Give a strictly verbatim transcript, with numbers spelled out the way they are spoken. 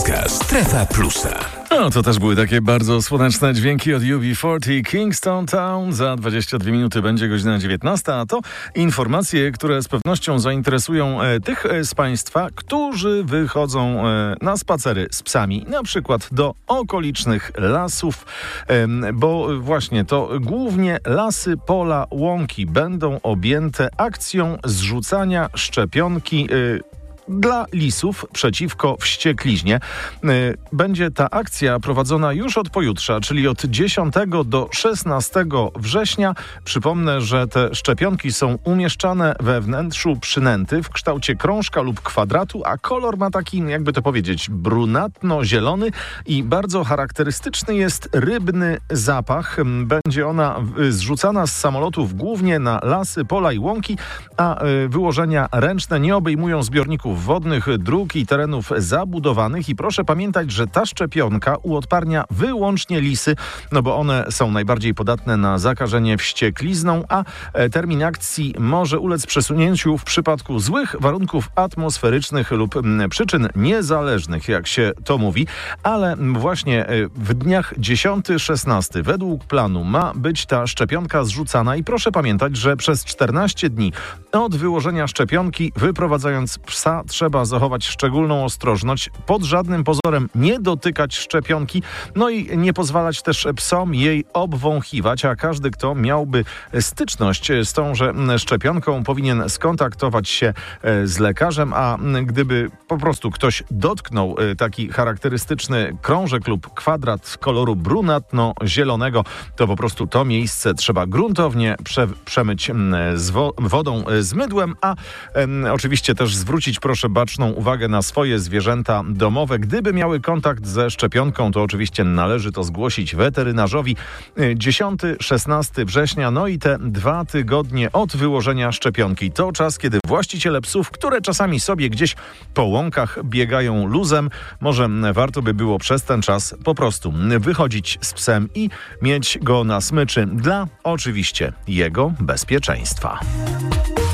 Polska Strefa Plusa. No, to też były takie bardzo słoneczne dźwięki od U B czterdzieści Kingston Town. Za dwadzieścia dwie minuty będzie godzina dziewiętnasta, a to informacje, które z pewnością zainteresują e, tych e, z Państwa, którzy wychodzą e, na spacery z psami, na przykład do okolicznych lasów, e, bo właśnie to głównie lasy, pola, łąki będą objęte akcją zrzucania szczepionki e, dla lisów przeciwko wściekliźnie. Będzie ta akcja prowadzona już od pojutrze, czyli od dziesiątego do szesnastego września. Przypomnę, że te szczepionki są umieszczane we wnętrzu przynęty w kształcie krążka lub kwadratu, a kolor ma taki, jakby to powiedzieć, brunatno-zielony i bardzo charakterystyczny jest rybny zapach. Będzie ona zrzucana z samolotów głównie na lasy, pola i łąki, a wyłożenia ręczne nie obejmują zbiorników wodnych, dróg i terenów zabudowanych. I proszę pamiętać, że ta szczepionka uodparnia wyłącznie lisy, no bo one są najbardziej podatne na zakażenie wścieklizną, a termin akcji może ulec przesunięciu w przypadku złych warunków atmosferycznych lub przyczyn niezależnych, jak się to mówi. Ale właśnie w dniach dziesiąty szesnasty według planu ma być ta szczepionka zrzucana i proszę pamiętać, że przez czternaście dni od wyłożenia szczepionki, wyprowadzając psa, trzeba zachować szczególną ostrożność, pod żadnym pozorem nie dotykać szczepionki, no i nie pozwalać też psom jej obwąchiwać, a każdy, kto miałby styczność z tąże szczepionką, powinien skontaktować się z lekarzem, a gdyby po prostu ktoś dotknął taki charakterystyczny krążek lub kwadrat koloru brunatno-zielonego, to po prostu to miejsce trzeba gruntownie prze- przemyć z wo- wodą z mydłem, a em, oczywiście też zwrócić proszę baczną uwagę na swoje zwierzęta domowe. Gdyby miały kontakt ze szczepionką, to oczywiście należy to zgłosić weterynarzowi. dziesiąty szesnasty września, no i te dwa tygodnie od wyłożenia szczepionki. To czas, kiedy właściciele psów, które czasami sobie gdzieś po łąkach biegają luzem, może warto by było przez ten czas po prostu wychodzić z psem i mieć go na smyczy dla oczywiście jego bezpieczeństwa.